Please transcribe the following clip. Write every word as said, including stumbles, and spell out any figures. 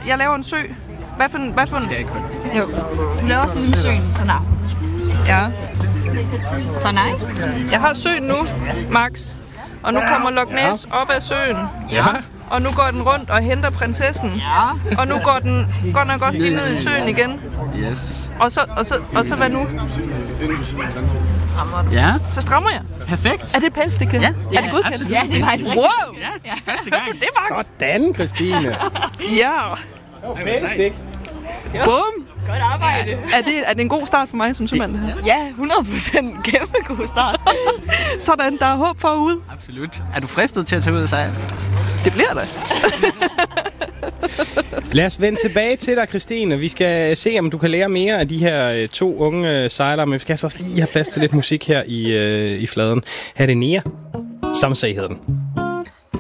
jeg laver en sø. Hvad for en... Hvad for en? Skal jeg ikke høre? Jo. Du laver også ligesom søen. Sådan der. Ja. Så nej. Jeg har søen nu, Max. Og nu kommer Loch Ness op af søen. Ja. Og nu går den rundt og henter prinsessen. Ja. Og nu går den godt nok også lige ned i søen igen. Yes. Og så, og så, og så hvad nu? Så strammer du. Ja, Så strammer jeg. perfekt. Er det pelsstikke? Ja, er det godkendt? absolut. Ja, det er faktisk rigtigt. Wow! Ja, første gang. Det er Max. Sådan, Christine. Ja. Pælstik. Bum. Godt arbejde. Er det, er det en god start for mig som sømand, det her? Ja, hundrede procent kæmpe god start. Sådan, der er håb forude. Absolut. Er du fristet til at tage ud og sejle? Det bliver der. Lad os vende tilbage til dig, Christine. Vi skal se, om du kan lære mere af de her øh, to unge øh, sejlere, men vi skal altså også lige have plads til lidt musik her i, øh, i fladen. Her er det Nia. Some Say hedder den.